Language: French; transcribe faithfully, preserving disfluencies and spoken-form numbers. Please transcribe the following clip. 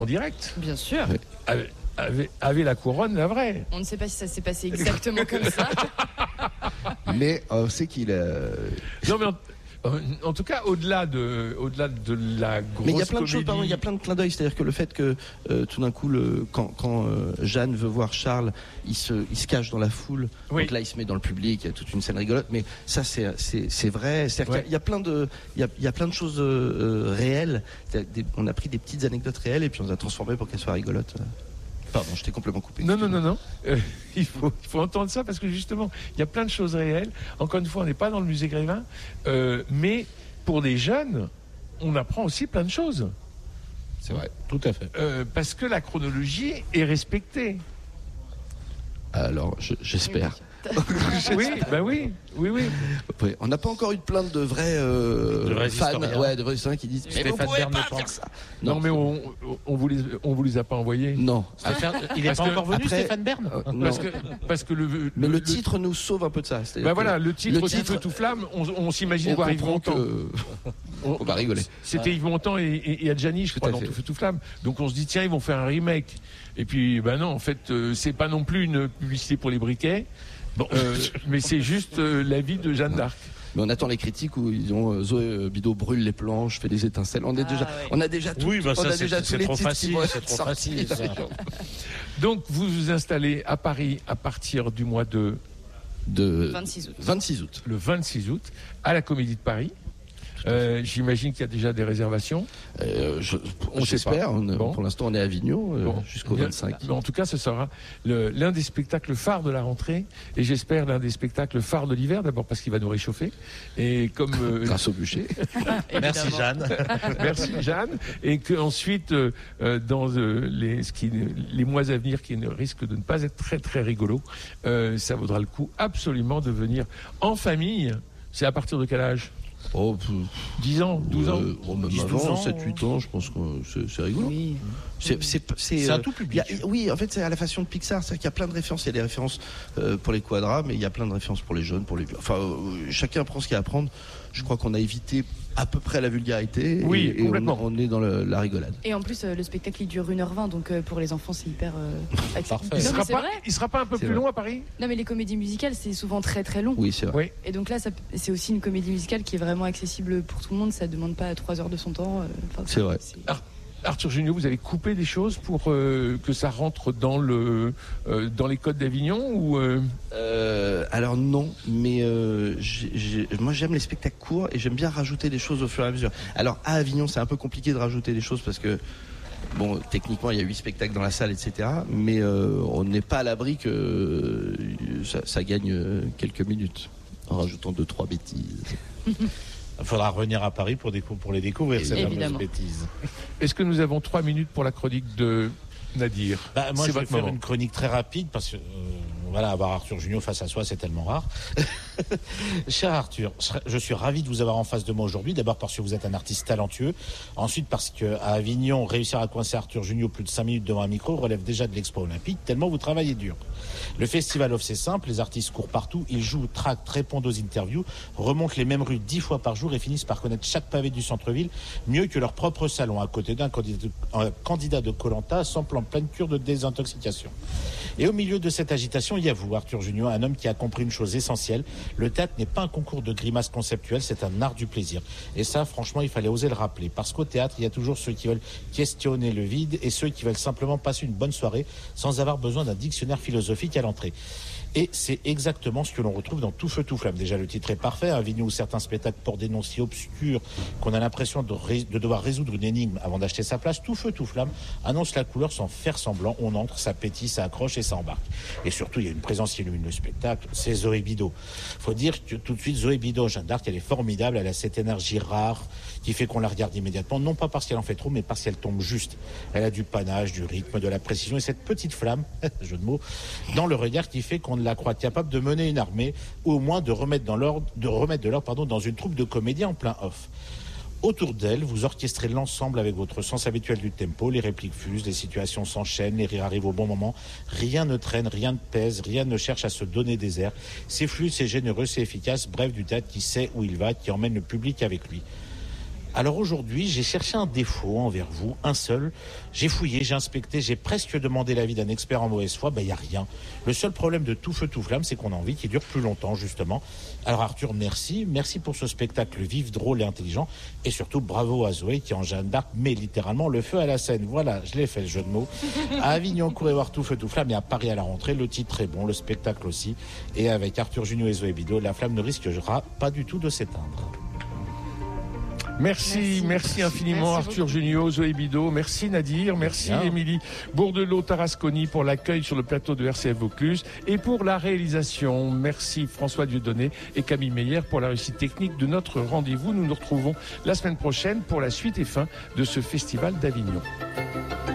en direct. Bien sûr. Avec, avec, avec la couronne, la vraie. On ne sait pas si ça s'est passé exactement comme ça. Mais on sait qu'il a... Non, mais... En... En tout cas, au-delà de, au-delà de la grosse Mais il y a plein de comédie... choses, pardon, il y a plein de clins d'œil. C'est-à-dire que le fait que euh, tout d'un coup, le, quand, quand euh, Jeanne veut voir Charles, il se, il se cache dans la foule. Oui. Donc là, il se met dans le public. Il y a toute une scène rigolote. Mais ça, c'est, c'est, c'est vrai. C'est-à-dire ouais. qu'il y a, il y a plein de, il y a, il y a plein de choses euh, réelles. Des, on a pris des petites anecdotes réelles et puis on les a transformées pour qu'elles soient rigolotes. Pardon, je t'ai complètement coupé. Non, non, non, non. Euh, il, faut, il faut entendre ça parce que justement, il y a plein de choses réelles. Encore une fois, on n'est pas dans le musée Grévin, euh, mais pour des jeunes, on apprend aussi plein de choses. C'est vrai, tout à fait. Euh, parce que la chronologie est respectée. Alors, je, j'espère. oui, ben oui, oui, oui. Ouais, on n'a pas encore eu de plainte de vrais, euh, de vrais fans, historiens. ouais, de vrais historiens qui disent. Mais vous pouvez pas faire ça. Non, non mais on, on vous les, on vous les a pas envoyés. Non. Stéphane, il est pas encore venu, après, Stéphane Bern. Euh, parce que, parce que le, le mais le, le titre nous sauve un peu de ça. Ben voilà, le titre, le titre tout flamme, on, on s'imagine voir Yves Montand. Que... on, on va rigoler. C'était Yves Montand et, et, et Adjani, je crois, dans Tout feu tout flamme. Donc on se dit tiens, ils vont faire un remake. Et puis ben non, en fait, euh, c'est pas non plus une publicité pour les briquets. Bon, euh, mais c'est juste euh, la vie de Jeanne d'Arc. Mais on attend les critiques où ils ont euh, Zoé Bidault brûle les planches, fait des étincelles. On est ah, déjà, ouais. on a déjà tout. Oui, bah ça, on a c'est, déjà c'est, tous c'est les trop titres facile. C'est trop facile. Ça. Donc vous vous installez à Paris à partir du mois de de vingt-six août. vingt-six août. Le vingt-six août à la Comédie de Paris. Euh, j'imagine qu'il y a déjà des réservations. Euh, je, on j'espère. On, bon. Pour l'instant, on est à Avignon euh, bon. jusqu'au Bien, vingt-cinq. En tout cas, ce sera le, l'un des spectacles phares de la rentrée, et j'espère l'un des spectacles phares de l'hiver. D'abord parce qu'il va nous réchauffer, et comme euh, grâce au bûcher. Merci Jeanne. Merci Jeanne, et qu'ensuite euh, dans euh, les, ce qui, les mois à venir, qui ne risquent de ne pas être très très rigolos, euh, ça vaudra le coup absolument de venir en famille. C'est à partir de quel âge? Oh, dix ans, douze ans, euh, oh, même dix, avant, sept huit ans, je pense que c'est, c'est rigolo. Oui. C'est, c'est, c'est, c'est euh, un tout public. Y a, oui, en fait, c'est à la façon de Pixar, c'est-à-dire qu'il y a plein de références. Il y a des références euh, pour les quadras, mais il y a plein de références pour les jeunes, pour les vieux. Enfin, euh, chacun prend ce qu'il y a à prendre. Je crois qu'on a évité à peu près la vulgarité. Oui, et, complètement. Et on, on est dans le, la rigolade. Et en plus, euh, le spectacle il dure une heure vingt, donc euh, pour les enfants, c'est hyper euh, parfait. Il non, sera pas, vrai. il sera pas un peu c'est plus vrai. long à Paris? Non, mais les comédies musicales, c'est souvent très très long. Oui, c'est vrai. Oui. Et donc là, ça, c'est aussi une comédie musicale qui est vraiment accessible pour tout le monde. Ça demande pas trois heures de son temps. Euh, c'est vrai. C'est... Arthur Junio, vous avez coupé des choses pour euh, que ça rentre dans le euh, dans les codes d'Avignon ou euh... Euh, alors non, mais euh, j'ai, j'ai, moi j'aime les spectacles courts et j'aime bien rajouter des choses au fur et à mesure. Alors à Avignon, c'est un peu compliqué de rajouter des choses parce que bon, techniquement il y a huit spectacles dans la salle, et cetera. Mais euh, on n'est pas à l'abri que euh, ça, ça gagne quelques minutes en rajoutant deux trois bêtises. Il faudra revenir à Paris pour, décou- pour les découvrir, ces fameuses bêtises. Est-ce que nous avons trois minutes pour la chronique de Nadir? Bah, moi, c'est je vais faire moment. une chronique très rapide parce que, euh, voilà, avoir Arthur Junio face à soi, c'est tellement rare. Cher Arthur, je suis ravi de vous avoir en face de moi aujourd'hui. D'abord parce que vous êtes un artiste talentueux. Ensuite parce qu'à Avignon, réussir à coincer Arthur Junio plus de cinq minutes devant un micro relève déjà de l'exploit olympique, tellement vous travaillez dur. Le Festival Off, c'est simple. Les artistes courent partout. Ils jouent, tractent, répondent aux interviews, remontent les mêmes rues dix fois par jour et finissent par connaître chaque pavé du centre-ville mieux que leur propre salon, à côté d'un candidat de Koh-Lanta sans plan pleine cure de désintoxication. Et au milieu de cette agitation, il y a vous, Arthur Junio, un homme qui a compris une chose essentielle. Le théâtre n'est pas un concours de grimaces conceptuelles, c'est un art du plaisir. Et ça, franchement, il fallait oser le rappeler. Parce qu'au théâtre, il y a toujours ceux qui veulent questionner le vide et ceux qui veulent simplement passer une bonne soirée sans avoir besoin d'un dictionnaire philosophique à l'entrée. Et c'est exactement ce que l'on retrouve dans Tout feu tout flamme. Déjà, le titre est parfait. Un Avignon où certains spectacles portent des noms si obscurs qu'on a l'impression de, ré- de devoir résoudre une énigme avant d'acheter sa place. Tout feu tout flamme annonce la couleur sans faire semblant. On entre, ça pétille, ça accroche et ça embarque. Et surtout, il y a une présence qui illumine le spectacle. C'est Zoé Bidault. Faut dire que tout de suite, Zoé Bidault, Jeanne d'Arc, elle est formidable. Elle a cette énergie rare qui fait qu'on la regarde immédiatement. Non pas parce qu'elle en fait trop, mais parce qu'elle tombe juste. Elle a du panache, du rythme, de la précision et cette petite flamme, jeu de mots, dans le regard qui fait qu'on la croit capable de mener une armée ou au moins de remettre, dans l'ordre, de, remettre de l'ordre pardon, dans une troupe de comédiens en plein off. Autour d'elle, vous orchestrez l'ensemble avec votre sens habituel du tempo, les répliques fusent, les situations s'enchaînent, les rires arrivent au bon moment, rien ne traîne, rien ne pèse, rien ne cherche à se donner des airs. C'est fluide, c'est généreux, c'est efficace, bref, du théâtre qui sait où il va, qui emmène le public avec lui. Alors aujourd'hui, j'ai cherché un défaut envers vous, un seul. J'ai fouillé, j'ai inspecté, j'ai presque demandé l'avis d'un expert en mauvaise foi. Ben, il n'y a rien. Le seul problème de Tout feu, tout flamme, c'est qu'on a envie qu'il dure plus longtemps, justement. Alors Arthur, merci. Merci pour ce spectacle vif, drôle et intelligent. Et surtout, bravo à Zoé qui, en Jeanne d'Arc, met littéralement le feu à la scène. Voilà, je l'ai fait, le jeu de mots. À Avignon, courez voir Tout feu, tout flamme. Et à Paris, à la rentrée, le titre est bon, le spectacle aussi. Et avec Arthur Junio et Zoé Bido, la flamme ne risquera pas du tout de s'éteindre. Merci, merci, merci infiniment merci Arthur Junio, Zoé Bido, merci Nadir, merci Émilie Bourdelot-Tarasconi pour l'accueil sur le plateau de R C F Vaucluse et pour la réalisation. Merci François Dieudonné et Camille Meyer pour la réussite technique de notre rendez-vous. Nous nous retrouvons la semaine prochaine pour la suite et fin de ce festival d'Avignon.